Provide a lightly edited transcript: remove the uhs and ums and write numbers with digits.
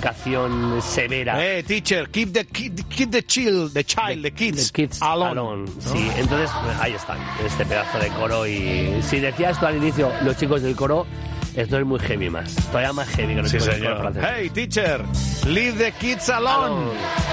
educación severa. Teacher, keep the child, the kids alone. ¿no? Sí, entonces ahí están, este pedazo de coro. Y si decías tú al inicio, los chicos del coro, esto es muy heavy más, todavía más heavy que los chicos del coro francés. Hey, teacher, leave the kids alone.